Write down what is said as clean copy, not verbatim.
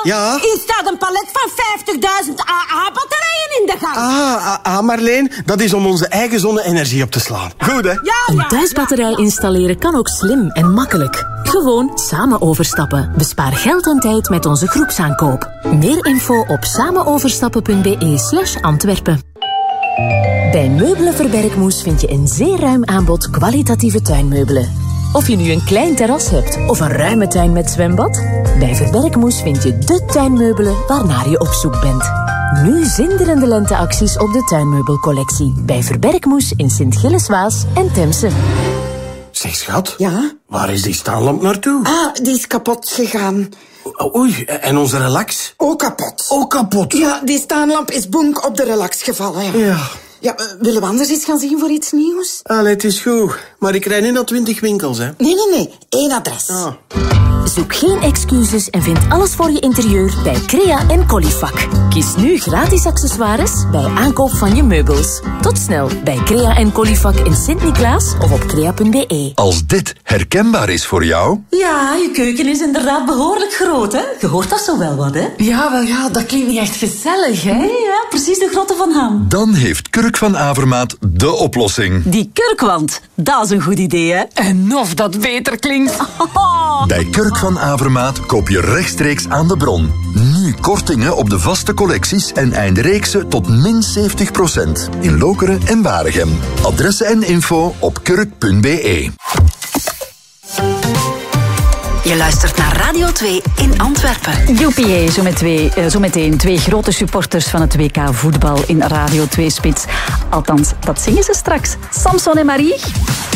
Ja? Hier staat een palet van 50.000 AA-batterijen in de gang. Marleen, dat is om onze eigen zonne-energie op te slaan. Goed, hè? Ja. Een thuisbatterij installeren kan ook slim en makkelijk. Gewoon samen overstappen. Bespaar geld en tijd met onze groepsaankoop. Meer info op samenoverstappen.be/Antwerpen. Bij Meubelen Verbergmoes vind je een zeer ruim aanbod kwalitatieve tuinmeubelen. Of je nu een klein terras hebt of een ruime tuin met zwembad, bij Verbergmoes vind je de tuinmeubelen waarnaar je op zoek bent. Nu zinderende lenteacties op de tuinmeubelcollectie bij Verbergmoes in Sint-Gilles-Waas en Temse. Zeg, schat. Ja? Waar is die staanlamp naartoe? Die is kapot gegaan. Oei, en onze relax? Ook kapot. Ook kapot? Ja, die staanlamp is bonk op de relax gevallen. Ja. Ja, willen we anders eens gaan zien voor iets nieuws? Allee, het is goed. Maar ik rijd niet naar 20 winkels, hè. Nee. 1 adres. Zoek geen excuses en vind alles voor je interieur bij Crea en Colifac. Kies nu gratis accessoires bij aankoop van je meubels. Tot snel bij Crea en Colifac in Sint-Niklaas of op crea.be. Als dit herkenbaar is voor jou... Ja, je keuken is inderdaad behoorlijk groot, hè? Je hoort dat zo wel wat, hè? Ja, wel ja, dat klinkt niet echt gezellig, hè? Nee, ja, precies de grootte van Ham. Dan heeft Kurk van Avermaat de oplossing. Die kurkwand, dat is een goed idee, hè? En of dat beter klinkt. Bij Kurk van Avermaat koop je rechtstreeks aan de bron. Nu kortingen op de vaste collecties en eindreeksen tot min 70%. In Lokeren en Waregem. Adressen en info op kurk.be. Je luistert naar Radio 2 in Antwerpen. UPA, zometeen 2 grote supporters van het WK voetbal in Radio 2 Spits. Althans, dat zingen ze straks. Samson en Marie.